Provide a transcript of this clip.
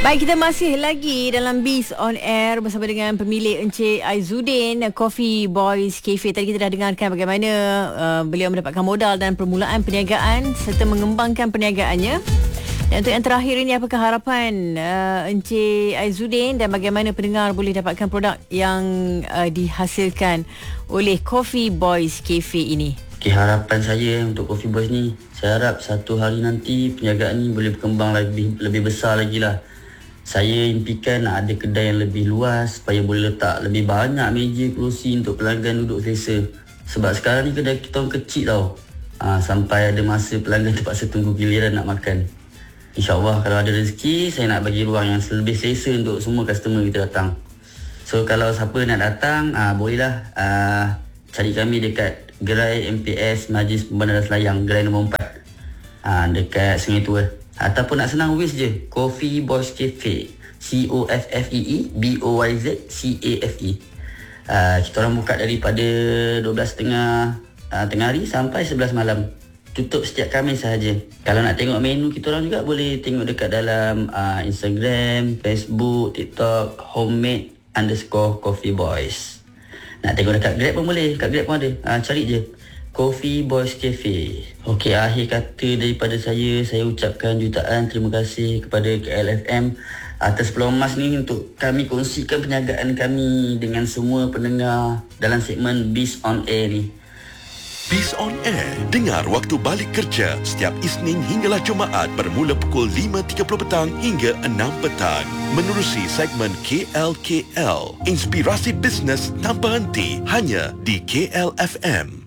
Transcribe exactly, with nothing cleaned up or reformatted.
Baik, kita masih lagi dalam Biz on Air bersama dengan pemilik Encik Aizuddin, Coffee Boys Cafe. Tadi kita dah dengarkan bagaimana uh, beliau mendapatkan modal dan permulaan perniagaan serta mengembangkan perniagaannya. Dan untuk yang terakhir ini, apakah harapan uh, Encik Aizuddin dan bagaimana pendengar boleh dapatkan produk yang uh, dihasilkan oleh Coffee Boys Cafe ini? Okay, harapan saya untuk Coffee Boys ni, saya harap satu hari nanti perniagaan ni boleh berkembang lebih lebih besar lagi lah. Saya impikan nak ada kedai yang lebih luas supaya boleh letak lebih banyak meja kerusi untuk pelanggan duduk selesa. Sebab sekarang ni kedai kita orang kecil tau. Ha, sampai ada masa pelanggan terpaksa tunggu giliran nak makan. InsyaAllah kalau ada rezeki, saya nak bagi ruang yang lebih selesa untuk semua customer kita datang. So kalau siapa nak datang, ha, bolehlah ha, cari kami dekat gerai M P S Majlis Pembandaran Selayang, gerai nombor empat. Ha, dekat Sungai Tua. Ataupun nak senang, wis je Coffee Boys Cafe, C O F F E E B O Y Z C A F E. uh, Kita orang buka daripada dua belas tiga puluh uh, tengah hari sampai sebelas malam. Tutup setiap Khamis sahaja. Kalau nak tengok menu kita orang juga boleh tengok dekat dalam uh, Instagram, Facebook, TikTok, homemade underscore Coffee Boys. Nak tengok dekat Grab pun boleh. Dekat Grab pun ada, uh, cari je Coffee Boys Cafe. Okey, akhir kata daripada saya, saya ucapkan jutaan terima kasih kepada K L F M atas peluang emas ni untuk kami kongsikan perniagaan kami dengan semua pendengar dalam segmen Biz on Air ni. Biz on Air, dengar waktu balik kerja setiap Isnin hinggalah Jumaat bermula pukul lima tiga puluh petang hingga enam petang. Menerusi segmen K L K L, inspirasi bisnes tanpa henti hanya di K L F M.